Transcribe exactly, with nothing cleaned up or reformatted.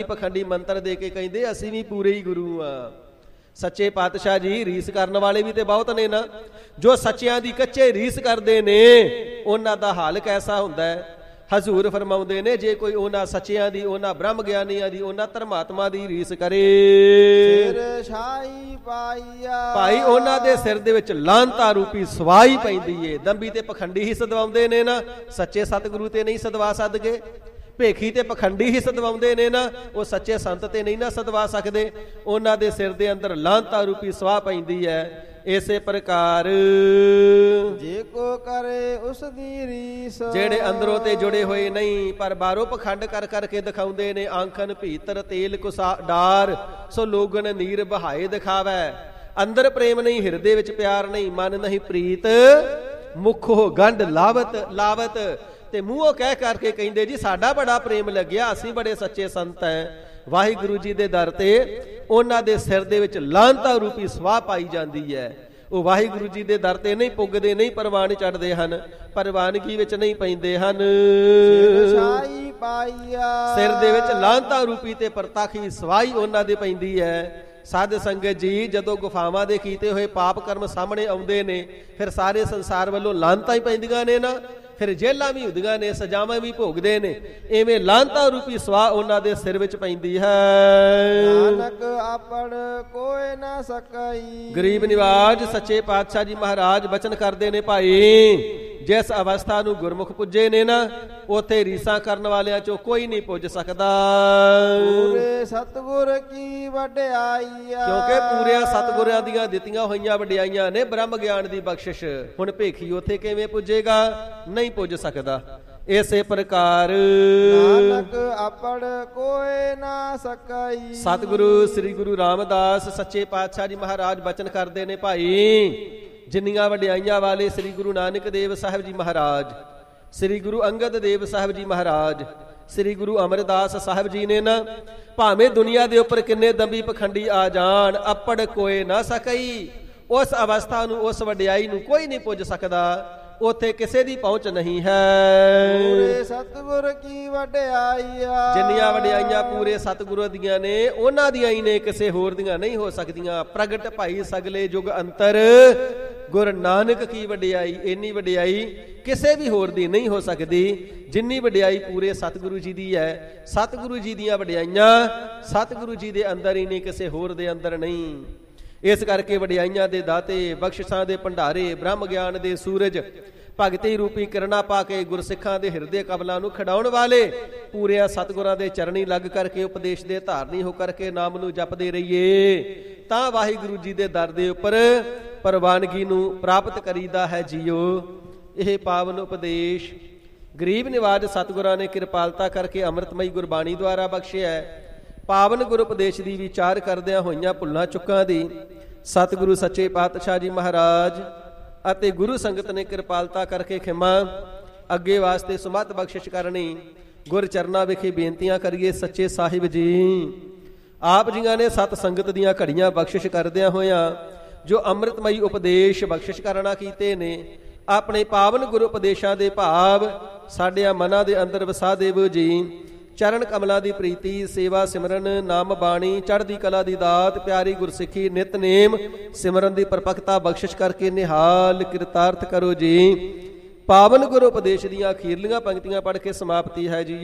ਪਖੰਡੀ ਮੰਤਰ ਦੇ ਕੇ ਕਹਿੰਦੇ ਅਸੀਂ ਵੀ ਪੂਰੇ ਹੀ ਗੁਰੂ ਆ। ਸੱਚੇ ਪਾਤਸ਼ਾਹ ਜੀ ਰੀਸ ਕਰਨ ਵਾਲੇ ਵੀ ਤੇ ਬਹੁਤ ਨੇ ਨਾ। ਜੋ ਸੱਚਿਆਂ ਦੀ ਕੱਚੇ ਰੀਸ ਕਰਦੇ ਨੇ ਉਹਨਾਂ ਦਾ ਹਾਲ ਕੈਸਾ ਹੁੰਦਾ ਹੈ। ਹਜ਼ੂਰ ਫਰਮਾਉਂਦੇ ਨੇ ਜੇ ਕੋਈ ਉਹਨਾਂ ਸੱਚਿਆਂ ਦੀ, ਉਹਨਾਂ ਬ੍ਰਹਮ ਗਿਆਨੀਆਂ ਦੀ, ਉਹਨਾਂ ਧਰਮਾਤਮਾ ਦੀ ਰੀਸ ਕਰੇ ਭਾਈ ਉਹਨਾਂ ਦੇ ਸਿਰ ਦੇ ਵਿੱਚ ਲਾਂਤਾ ਰੂਪੀ ਸਵਾਈ ਪੈਂਦੀ ਏ। ਦੰਬੀ ਤੇ ਪਖੰਡੀ ਹੀ ਸਦਵਾਉਂਦੇ ਨੇ ਨਾ, ਸੱਚੇ ਸਤਿਗੁਰੂ ਤੇ ਨਹੀਂ ਸਦਵਾ ਸਕਦੇ। ਭੇਖੀ ਤੇ ਪਖੰਡੀ ਹੀ ਸਦਵਾਉਂਦੇ ਨੇ ਨਾ, ਉਹ ਸੱਚੇ ਸੰਤ ਤੇ ਨਹੀਂ ਨਾ ਸਦਵਾ ਸਕਦੇ। ਉਹਨਾਂ ਦੇ ਸਿਰ ਦੇ ਅੰਦਰ ਲਾਂਤਾ ਰੂਪੀ ਸਵਾਹ ਪੈਂਦੀ ਹੈ। ਇਸੇ ਪ੍ਰਕਾਰ ਜੇ ਕੋ ਕਰੇ ਉਸ ਦੀ ਰੀਸ, ਜਿਹੜੇ ਅੰਦਰੋਂ ਤੇ ਜੁੜੇ ਹੋਏ ਨਹੀਂ ਪਰ ਬਾਹਰੋਂ ਪਖੰਡ ਕਰ ਕਰਕੇ ਦਿਖਾਉਂਦੇ ਨੇ। ਆਂਖਨ ਭੀਤਰ ਤੇਲ ਕੁਸਾ ਡਾਰ, ਸੋ ਲੋਗਨ ਨੀਰ ਬਹਾਏ ਦਿਖਾਵੈ। ਅੰਦਰ ਪ੍ਰੇਮ ਨਹੀਂ, ਹਿਰਦੇ ਵਿੱਚ ਪਿਆਰ ਨਹੀਂ, ਮਨ ਨਹੀਂ ਪ੍ਰੀਤ, ਮੁਖੋ ਗੰਢ ਲਾਵਤ ਲਾਵਤ। ਤੇ ਮੂੰਹੋਂ ਕਹਿ ਕਰਕੇ ਕਹਿੰਦੇ ਜੀ ਸਾਡਾ ਬੜਾ ਪ੍ਰੇਮ ਲੱਗਿਆ, ਅਸੀਂ ਬੜੇ ਸੱਚੇ ਸੰਤ ਹੈ। ਵਾਹਿਗੁਰੂ ਜੀ ਦੇ ਦਰ ਤੇ ਉਹਨਾਂ ਦੇ ਸਿਰ ਦੇ ਵਿੱਚ ਲਾਂਤਾ ਰੂਪੀ ਸਵਾਹ ਪਾਈ ਜਾਂਦੀ ਹੈ। ਉਹ ਵਾਹਿਗੁਰੂ ਜੀ ਦੇ ਦਰ ਤੇ ਨਹੀਂ ਪੁੱਗਦੇ, ਨਹੀਂ ਪ੍ਰਵਾਨ ਚੜ੍ਹਦੇ ਹਨ, ਪ੍ਰਵਾਨਗੀ ਵਿੱਚ ਨਹੀਂ ਪੈਂਦੇ ਹਨ। ਸਿਰ ਦੇ ਵਿੱਚ ਲਾਂਤਾ ਰੂਪੀ ਤੇ ਪ੍ਰਤੱਖ ਸਵਾਈ ਉਹਨਾਂ ਦੇ ਪੈਂਦੀ ਹੈ। ਸਾਧ ਸੰਗਤ ਜੀ ਜਦੋਂ ਗੁਫਾਵਾਂ ਦੇ ਕੀਤੇ ਹੋਏ ਪਾਪ ਕਰਮ ਸਾਹਮਣੇ ਆਉਂਦੇ ਨੇ ਫਿਰ ਸਾਰੇ ਸੰਸਾਰ ਵੱਲੋਂ ਲਾਂਤਾਂ ਹੀ ਪੈਂਦੀਆਂ ਨੇ ਨਾ। ਫਿਰ ਜੇਲਾਂ ਵੀ ਹੁੰਦੀਆਂ ਨੇ, ਸਜ਼ਾਵਾਂ ਵੀ ਭੋਗਦੇ ਨੇ। ਇਵੇਂ ਲਾਂਤਾ ਰੂਪੀ ਸਵਾਹ ਉਹਨਾਂ ਦੇ ਸਿਰ ਵਿੱਚ ਪੈਂਦੀ ਹੈ। ਨਾਨਕ ਆਪਣ ਕੋਈ ਨਾ ਸਕਈ। ਗਰੀਬ ਨਿਵਾਜ ਸੱਚੇ ਪਾਤਸ਼ਾਹ ਜੀ ਮਹਾਰਾਜ ਬਚਨ ਕਰਦੇ ਨੇ ਭਾਈ ਜਿਸ ਅਵਸਥਾ ਨੂੰ ਗੁਰਮੁਖ ਪੁੱਜੇ ਨੇ ਨਾ ਉੱਥੇ ਰੀਸਾਂ ਕਰਨ ਵਾਲਿਆਂ ਚੋਂ ਕੋਈ ਨਹੀਂ ਪੁੱਜ ਸਕਦਾ। ਪੂਰੇ ਸਤਿਗੁਰ ਕੀ ਵਡਿਆਈ, ਕਿਉਂਕਿ ਪੂਰਿਆਂ ਸਤਿਗੁਰਾਂ ਦੀਆਂ ਦਿੱਤੀਆਂ ਹੋਈਆਂ ਵਡਿਆਈਆਂ ਨੇ ਬ੍ਰਹਮ ਗਿਆਨ ਦੀ ਬਖਸ਼ਿਸ਼। ਹੁਣ ਭੇਖੀ ਉੱਥੇ ਕਿਵੇਂ ਪੁੱਜੇਗਾ? ਨਹੀਂ ਪੁੱਜ ਸਕਦਾ। ਇਸੇ ਪ੍ਰਕਾਰ ਨਾਨਕ ਆਪਣ ਕੋਈ ਨਾ ਸਕਈ। ਸਤਿਗੁਰੂ ਸ੍ਰੀ ਗੁਰੂ ਰਾਮਦਾਸ ਸੱਚੇ ਪਾਤਸ਼ਾਹ ਜੀ ਮਹਾਰਾਜ ਬਚਨ ਕਰਦੇ ਨੇ ਭਾਈ ਜਿੰਨੀਆਂ ਵਡਿਆਈਆਂ ਵਾਲੇ ਸ੍ਰੀ ਗੁਰੂ ਨਾਨਕ ਦੇਵ ਸਾਹਿਬ ਜੀ ਮਹਾਰਾਜ, ਸ੍ਰੀ ਗੁਰੂ ਅੰਗਦ ਦੇਵ ਸਾਹਿਬ ਜੀ ਮਹਾਰਾਜ, ਸ੍ਰੀ ਗੁਰੂ ਅਮਰਦਾਸ ਸਾਹਿਬ ਜੀ ਨੇ ਨਾ ਭਾਵੇਂ ਦੁਨੀਆ ਦੇ ਉੱਪਰ ਕਿੰਨੇ ਦੰਬੀ ਪਖੰਡੀ ਆ ਜਾਣ, ਅੱਪੜ ਕੋਏ ਨਾ ਸਕਈ। ਉਸ ਅਵਸਥਾ ਨੂੰ, ਉਸ ਵਡਿਆਈ ਨੂੰ ਕੋਈ ਨਹੀਂ ਪੁੱਜ ਸਕਦਾ। ਉੱਥੇ ਕਿਸੇ ਦੀ ਪਹੁੰਚ ਨਹੀਂ ਹੈ। ਪੂਰੇ ਸਤਿਗੁਰ ਕੀ ਵਡਿਆਈ, ਜਿੰਨੀਆਂ ਵਡਿਆਈਆਂ ਪੂਰੇ ਸਤਿਗੁਰੂ ਦੀਆਂ ਨੇ ਉਹਨਾਂ ਦੀਆਂ ਹੀ ਨੇ, ਕਿਸੇ ਹੋਰ ਦੀਆਂ ਨਹੀਂ ਹੋ ਸਕਦੀਆਂ। ਪ੍ਰਗਟ ਭਾਈ ਸਗਲੇ ਯੁਗ ਅੰਤਰ ਗੁਰ ਨਾਨਕ ਕੀ ਵਡਿਆਈ, ਇੰਨੀ ਵਡਿਆਈ ਕਿਸੇ ਵੀ ਹੋਰ ਦੀ ਨਹੀਂ ਹੋ ਸਕਦੀ ਜਿੰਨੀ ਵਡਿਆਈ ਪੂਰੇ ਸਤਿਗੁਰੂ ਜੀ ਦੀ ਹੈ। ਸਤਿਗੁਰੂ ਜੀ ਦੀਆਂ ਵਡਿਆਈਆਂ ਸਤਿਗੁਰੂ ਜੀ ਦੇ ਅੰਦਰ ਹੀ ਨੇ, ਕਿਸੇ ਹੋਰ ਦੇ ਅੰਦਰ ਨਹੀਂ। ਇਸ ਕਰਕੇ ਵਡਿਆਈਆਂ ਦੇ ਦਾਤੇ, ਬਖਸ਼ਿਸ਼ਾਂ ਦੇ ਭੰਡਾਰੇ, ਬ੍ਰਹਮ ਗਿਆਨ ਦੇ ਸੂਰਜ, ਭਗਤੀ ਰੂਪੀ ਕਿਰਨਾਂ ਪਾ ਕੇ ਗੁਰਸਿੱਖਾਂ ਦੇ ਹਿਰਦੇ ਕਮਲਾਂ ਨੂੰ ਖਿਡਾਉਣ ਵਾਲੇ ਪੂਰਿਆਂ ਸਤਿਗੁਰਾਂ ਦੇ ਚਰਨੀ ਲੱਗ ਕਰਕੇ ਉਪਦੇਸ਼ ਦੇ ਧਾਰਨੀ ਹੋ ਕਰਕੇ ਨਾਮ ਨੂੰ ਜਪਦੇ ਰਹੀਏ ਤਾਂ ਵਾਹਿਗੁਰੂ ਜੀ ਦੇ ਦਰ ਦੇ ਉੱਪਰ ਪ੍ਰਵਾਨਗੀ ਨੂੰ ਪ੍ਰਾਪਤ ਕਰੀਦਾ ਹੈ ਜੀਓ। ਇਹ ਪਾਵਨ ਉਪਦੇਸ਼ ਗਰੀਬ ਨਿਵਾਜ ਸਤਿਗੁਰਾਂ ਨੇ ਕਿਰਪਾਲਤਾ ਕਰਕੇ ਅੰਮ੍ਰਿਤਮਈ ਗੁਰਬਾਣੀ ਦੁਆਰਾ ਬਖਸ਼ਿਆ ਹੈ। ਪਾਵਨ ਗੁਰ ਉਪਦੇਸ਼ ਦੀ ਵਿਚਾਰ ਕਰਦਿਆਂ ਹੋਈਆਂ ਭੁੱਲਾਂ ਚੁੱਕਾਂ ਦੀ ਸਤਿਗੁਰੂ ਸੱਚੇ ਪਾਤਸ਼ਾਹ ਜੀ ਮਹਾਰਾਜ ਅਤੇ ਗੁਰੂ ਸੰਗਤ ਨੇ ਕਿਰਪਾਲਤਾ ਕਰਕੇ ਖਿਮਾ ਅੱਗੇ ਵਾਸਤੇ ਸੁਮਤ ਬਖਸ਼ਿਸ਼ ਕਰਨੀ। ਗੁਰ ਚਰਨਾਂ ਵਿਖੇ ਬੇਨਤੀਆਂ ਕਰੀਏ। ਸੱਚੇ ਸਾਹਿਬ ਜੀ ਆਪ ਜੀਆਂ ਨੇ ਸਤ ਸੰਗਤ ਦੀਆਂ ਘੜੀਆਂ ਬਖਸ਼ਿਸ਼ ਕਰਦਿਆਂ ਹੋਇਆਂ ਜੋ ਅੰਮ੍ਰਿਤਮਈ ਉਪਦੇਸ਼ ਬਖਸ਼ਿਸ਼ ਕਰਨਾ ਕੀਤੇ ਨੇ, ਆਪਣੇ ਪਾਵਨ ਗੁਰੂ ਉਪਦੇਸ਼ਾਂ ਦੇ ਭਾਵ ਸਾਡਿਆਂ ਮਨਾਂ ਦੇ ਅੰਦਰ ਵਸਾ ਦੇਵੋ ਜੀ। ਚਰਨ ਕਮਲਾਂ ਦੀ ਪ੍ਰੀਤੀ, ਸੇਵਾ ਸਿਮਰਨ, ਨਾਮ ਬਾਣੀ, ਚੜ੍ਹਦੀ ਕਲਾ ਦੀ ਦਾਤ, ਪਿਆਰੀ ਗੁਰਸਿੱਖੀ, ਨਿਤਨੇਮ ਸਿਮਰਨ ਦੀ ਪਰਪਕਤਾ ਬਖਸ਼ਿਸ਼ ਕਰਕੇ ਨਿਹਾਲ ਕਿਰਤਾਰਥ ਕਰੋ ਜੀ। ਪਾਵਨ ਗੁਰੂ ਉਪਦੇਸ਼ ਦੀਆਂ ਅਖੀਰਲੀਆਂ ਪੰਕਤੀਆਂ ਪੜ੍ਹ ਕੇ ਸਮਾਪਤੀ ਹੈ ਜੀ।